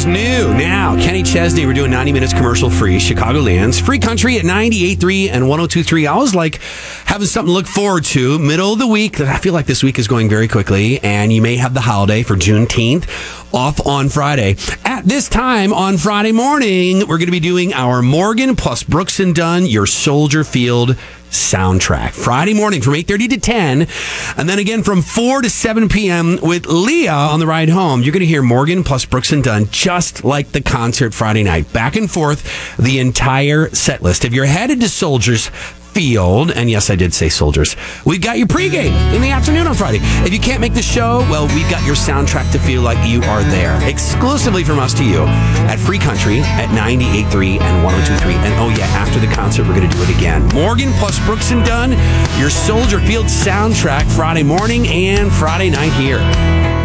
is new. Now, Kenny Chesney, we're doing 90 minutes commercial free, Chicagoland's Free Country at 98.3 and 102.3. I always like having something to look forward to. Middle of the week, I feel like this week is going very quickly, and you may have the holiday for Juneteenth off on Friday. At this time on Friday morning, we're going to be doing our Morgan plus Brooks and Dunn, Your Soldier Field soundtrack. Friday morning from 8:30 to 10, and then again from 4 to 7 p.m. with Leah on the ride home. You're going to hear Morgan plus Brooks and Dunn, just like the concert Friday night. Back and forth, the entire set list. If you're headed to Soldiers Field, and yes, I did say Soldiers, we've got your pregame in the afternoon on Friday. If you can't make the show, well, we've got your soundtrack to feel like you are there. Exclusively from us to you at Free Country at 98.3 and 102.3. And oh yeah, after the concert, we're going to do it again. Morgan plus Brooks and Dunn, your Soldier Field soundtrack Friday morning and Friday night here.